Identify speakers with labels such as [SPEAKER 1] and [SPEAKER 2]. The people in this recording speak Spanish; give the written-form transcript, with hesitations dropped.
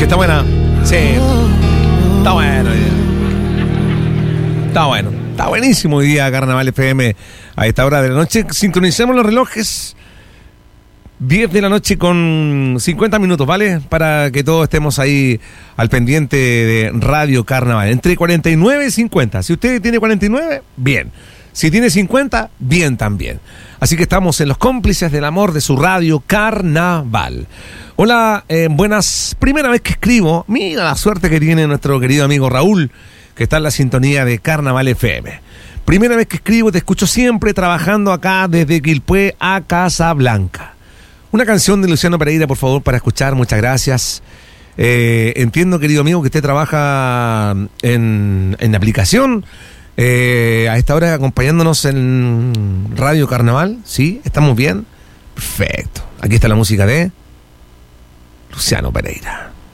[SPEAKER 1] está buena. Sí. Está bueno. Está bueno. Está buenísimo hoy día Carnaval FM a esta hora de la noche. Sincronicemos los relojes. 10 de la noche con 50 minutos, ¿vale? Para que todos estemos ahí al pendiente de Radio Carnaval. Entre 49 y 50. Si usted tiene 49, bien. Si tiene 50, bien también. Así que estamos en los cómplices del amor de su Radio Carnaval. Hola, buenas. Primera vez que escribo. Mira la suerte que tiene nuestro querido amigo Raúl, que está en la sintonía de Carnaval FM. Primera vez que escribo, te escucho siempre trabajando acá desde Quilpué a Casablanca. Una canción de Luciano Pereira, por favor, para escuchar. Muchas gracias. Entiendo, querido amigo, que usted trabaja en aplicación. A esta hora acompañándonos en Radio Carnaval. ¿Sí? ¿Estamos bien? Perfecto. Aquí está la música de Luciano Pereira.